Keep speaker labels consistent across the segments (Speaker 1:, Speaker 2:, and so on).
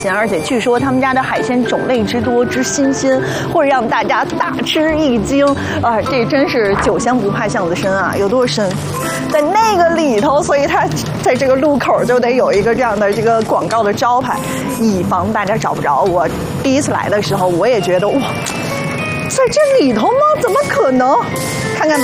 Speaker 1: 而且据说他们家的海鲜种类之多之新鲜，会让大家大吃一惊啊！这真是酒香不怕巷子深啊！有多深？在那个里头，所以它在这个路口就得有一个这样的这个广告的招牌，以防大家找不着。我第一次来的时候，我也觉得哇，在这里头吗？怎么可能？看看吧。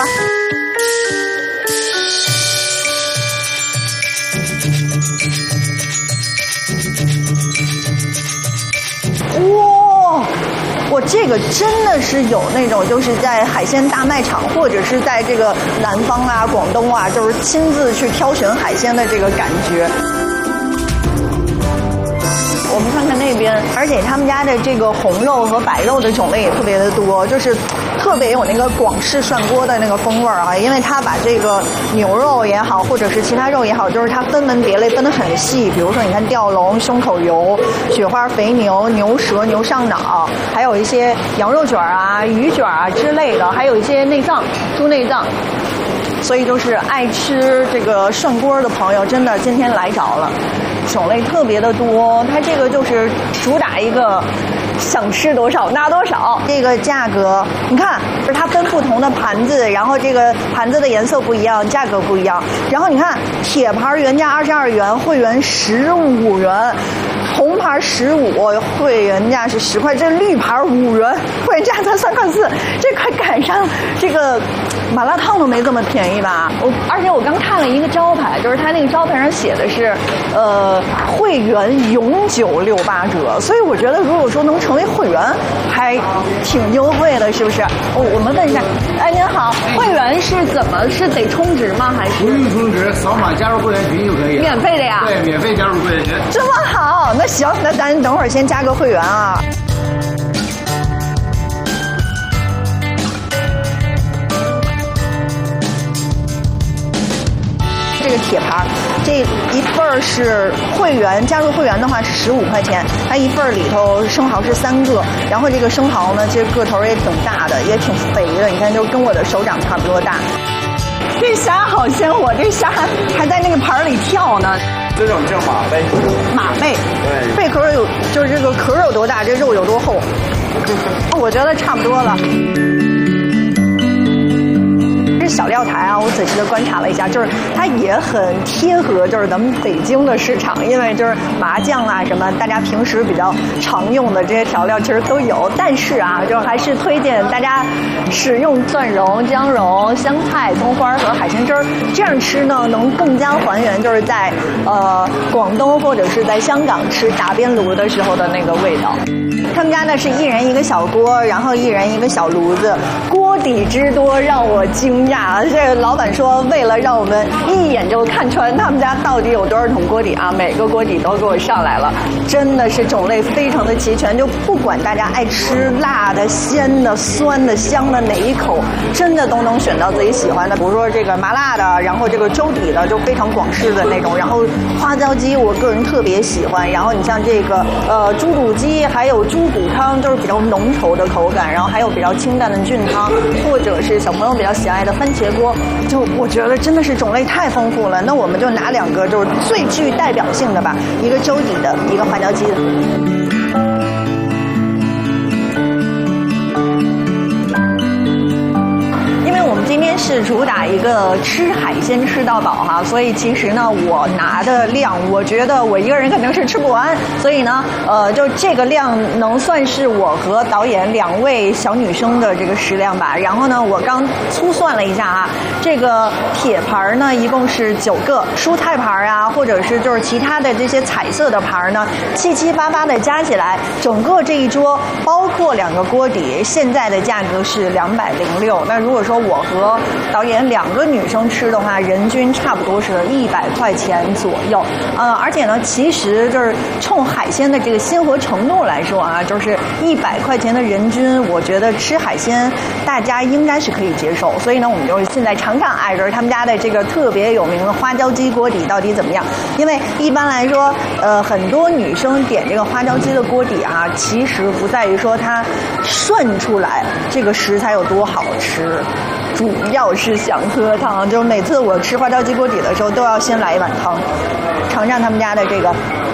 Speaker 1: 哇，我这个真的是有那种就是在海鲜大卖场或者是在这个南方啊、广东啊，就是亲自去挑选海鲜的这个感觉。我们看看那边，而且他们家的这个红肉和白肉的种类也特别的多，就是特别有那个广式涮锅的那个风味啊。因为他把这个牛肉也好，或者是其他肉也好，就是它分门别类分得很细。比如说，你看吊龙、胸口油、雪花肥牛、牛舌、牛上脑，还有一些羊肉卷啊、鱼卷啊之类的，还有一些内脏、猪内脏。所以就是爱吃这个涮锅的朋友，真的今天来着了，种类特别的多。它这个就是主打一个想吃多少拿多少，这个价格你看，就是它分不同的盘子，然后这个盘子的颜色不一样，价格不一样。然后你看，铁盘原价22元，会员15元。红盘15，会员价是10块，这绿盘5元，会员价才3块4，这快赶上这个麻辣烫都没这么便宜吧？而且我刚看了一个招牌，就是它那个招牌上写的是会员永久68折，所以我觉得如果说能成为会员，还挺优惠的，是不是？我们问一下，哎，您好，会员是怎么是得充值吗？还是
Speaker 2: 不用充值，扫码加入会员群就可以。
Speaker 1: 免费的呀？
Speaker 2: 对，免费加入会员群。
Speaker 1: 这么好，那行，那咱等会儿先加个会员啊。这个铁盘，这一份儿是会员，加入会员的话是15块钱，它一份儿里头生蚝是3个，然后这个生蚝呢，其实个头也挺大的，也挺肥的，你看就跟我的手掌差不多大。这虾好鲜活，这虾还在那个盘里跳呢。
Speaker 3: 这种叫马贝。
Speaker 1: 马贝，
Speaker 3: 对，
Speaker 1: 贝壳有，就是这个壳有多大，这肉有多厚？我觉得差不多了。小料台啊，我仔细的观察了一下，就是它也很贴合就是咱们北京的市场，因为就是麻酱啊什么，大家平时比较常用的这些调料其实都有，但是啊，就还是推荐大家使用蒜蓉、姜蓉、香菜、葱花和海鲜汁儿，这样吃呢能更加还原就是在广东或者是在香港吃打边炉的时候的那个味道。他们家呢是一人一个小锅，然后一人一个小炉子，锅底之多让我惊讶。这个老板说，为了让我们一眼就看穿他们家到底有多少桶锅底啊，每个锅底都给我上来了，真的是种类非常的齐全，就不管大家爱吃辣的、鲜的、酸的、香的哪一口，真的都能选到自己喜欢的。比如说这个麻辣的，然后这个粥底的就非常广式的那种，然后花椒鸡我个人特别喜欢，然后你像这个猪肚鸡，还有猪骨汤，就是比较浓稠的口感，然后还有比较清淡的菌汤，或者是小朋友比较喜爱的番茄锅，就我觉得真的是种类太丰富了。那我们就拿2个就是最具代表性的吧，一个粥底的，一个花椒鸡的。今天是主打一个吃海鲜吃到饱哈，所以其实呢，我拿的量，我觉得我一个人肯定是吃不完，所以呢，就这个量能算是我和导演2位小女生的这个食量吧。然后呢，我刚粗算了一下啊，这个铁盘呢一共是9个，蔬菜盘啊，或者是就是其他的这些彩色的盘呢，7七8八的加起来，整个这一桌包括2个锅底，现在的价格是206。那如果说我和导演2个女生吃的话，人均差不多是100块钱左右。而且呢，其实就是冲海鲜的这个鲜活程度来说啊，就是100块钱的人均，我觉得吃海鲜大家应该是可以接受。所以呢，我们就现在尝尝挨着他们家的这个特别有名的花椒鸡锅底到底怎么样。因为一般来说，很多女生点这个花椒鸡的锅底啊，其实不在于说它涮出来这个食材有多好吃，主要是想喝汤。就每次我吃花椒鸡锅底的时候，都要先来一碗汤，尝尝他们家的这个